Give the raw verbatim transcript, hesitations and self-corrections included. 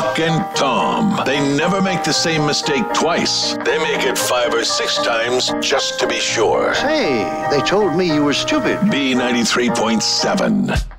Chuck and Tom. They never make the same mistake twice. They make it five or six times just to be sure. Hey, they told me you were stupid. B ninety-three point seven.